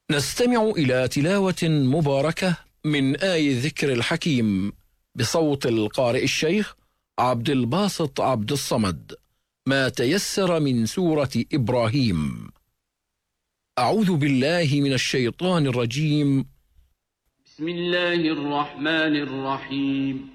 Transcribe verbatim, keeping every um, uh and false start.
نستمع إلى تلاوة مباركة من آي الذكر الحكيم بصوت القارئ الشيخ عبد الباسط عبد الصمد، ما تيسر من سورة إبراهيم. أعوذ بالله من الشيطان الرجيم. بسم الله الرحمن الرحيم.